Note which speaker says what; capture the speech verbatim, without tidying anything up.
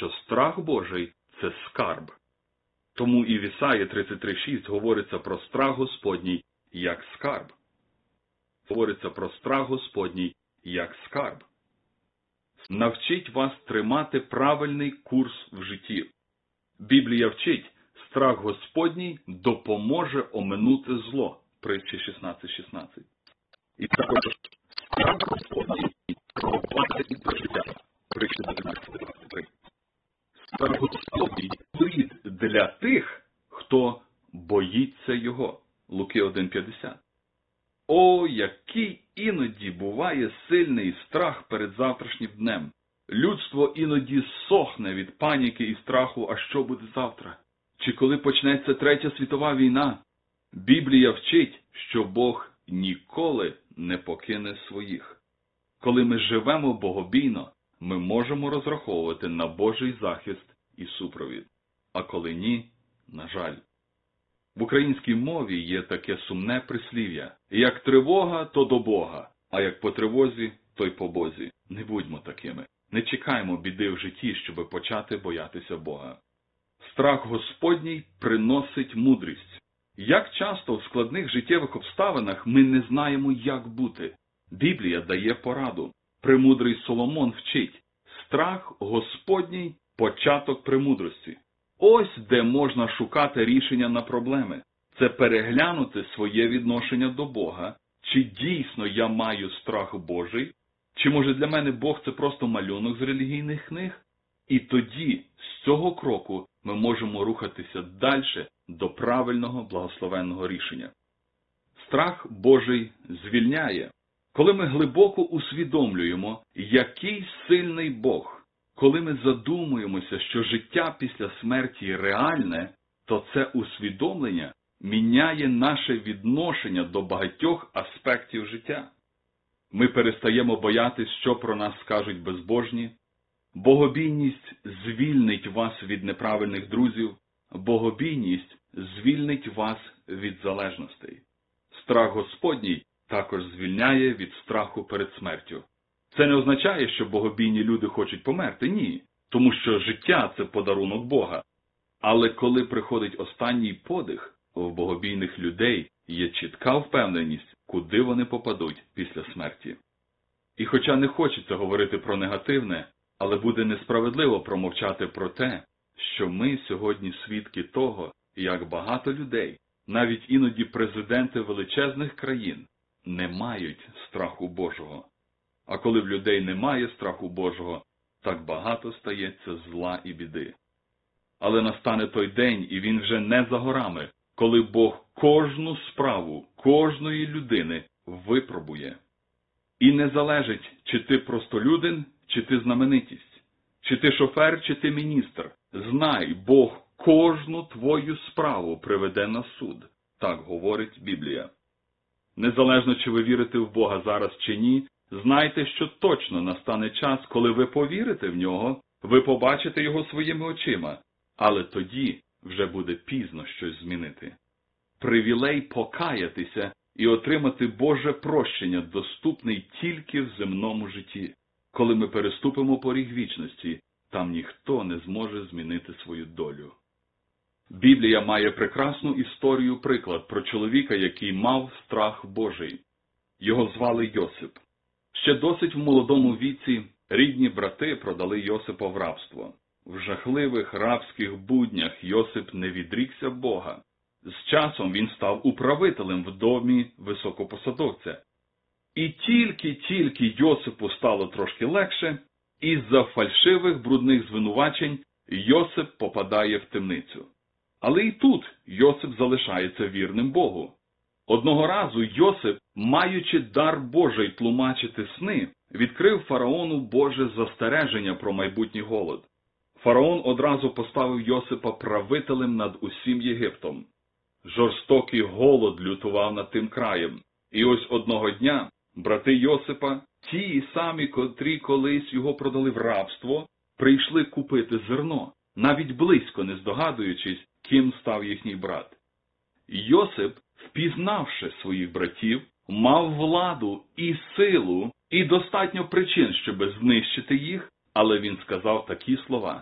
Speaker 1: що страх Божий – це скарб. Тому і в Ісаї тридцять три шість говориться про страх Господній як скарб. Говориться про страх Господній як скарб. Навчить вас тримати правильний курс в житті. Біблія вчить, страх Господній допоможе оминути зло. Притчі шістнадцять шістнадцять. І також страх Господній провадить до життя. Притчі дев'ятнадцять двадцять три. Страх Господній плід для тих, хто боїться Його. Луки один п'ятдесят. О, який іноді буває сильний страх перед завтрашнім днем. Людство іноді сохне від паніки і страху, а що буде завтра? Чи коли почнеться Третя світова війна? Біблія вчить, що Бог ніколи не покине своїх. Коли ми живемо богобійно, ми можемо розраховувати на Божий захист і супровід. А коли ні, на жаль. В українській мові є таке сумне прислів'я: як тривога, то до Бога, а як по тривозі, то й по Бозі. Не будьмо такими. Не чекаймо біди в житті, щоб почати боятися Бога. Страх Господній приносить мудрість. Як часто в складних життєвих обставинах ми не знаємо, як бути? Біблія дає пораду. Премудрий Соломон вчить: страх Господній – початок премудрості. Ось де можна шукати рішення на проблеми. Це переглянути своє відношення до Бога. Чи дійсно я маю страх Божий? Чи може для мене Бог – це просто малюнок з релігійних книг? І тоді, з цього кроку, ми можемо рухатися далі до правильного благословенного рішення. Страх Божий звільняє. Коли ми глибоко усвідомлюємо, який сильний Бог, коли ми задумуємося, що життя після смерті реальне, то це усвідомлення міняє наше відношення до багатьох аспектів життя. Ми перестаємо боятись, що про нас скажуть безбожні. Богобійність звільнить вас від неправильних друзів. Богобійність звільнить вас від залежностей. Страх Господній також звільняє від страху перед смертю. Це не означає, що богобійні люди хочуть померти. Ні. Тому що життя – це подарунок Бога. Але коли приходить останній подих, в богобійних людей є чітка впевненість, куди вони попадуть після смерті. І хоча не хочеться говорити про негативне, але буде несправедливо промовчати про те, що ми сьогодні свідки того, як багато людей, навіть іноді президенти величезних країн, не мають страху Божого. А коли в людей немає страху Божого, так багато стається зла і біди. Але настане той день, і він вже не за горами, коли Бог кожну справу кожної людини випробує. І не залежить, чи ти простолюдин, чи ти знаменитість, чи ти шофер, чи ти міністр. Знай, Бог кожну твою справу приведе на суд. Так говорить Біблія. Незалежно, чи ви вірите в Бога зараз чи ні, знайте, що точно настане час, коли ви повірите в Нього, ви побачите Його своїми очима, але тоді вже буде пізно щось змінити. Привілей покаятися і отримати Боже прощення доступний тільки в земному житті. Коли ми переступимо поріг вічності, там ніхто не зможе змінити свою долю. Біблія має прекрасну історію-приклад про чоловіка, який мав страх Божий. Його звали Йосип. Ще досить в молодому віці рідні брати продали Йосипа в рабство. В жахливих рабських буднях Йосип не відрікся Бога. З часом він став управителем в домі високопосадовця. І тільки-тільки Йосипу стало трошки легше, із-за фальшивих брудних звинувачень Йосип попадає в темницю. Але і тут Йосип залишається вірним Богу. Одного разу Йосип, маючи дар Божий тлумачити сни, відкрив фараону Боже застереження про майбутній голод. Фараон одразу поставив Йосипа правителем над усім Єгиптом. Жорстокий голод лютував над тим краєм. І ось одного дня брати Йосипа, ті самі, котрі колись його продали в рабство, прийшли купити зерно, навіть близько не здогадуючись, ким став їхній брат. Йосип, впізнавши своїх братів, мав владу і силу, і достатньо причин, щоб знищити їх, але він сказав такі слова: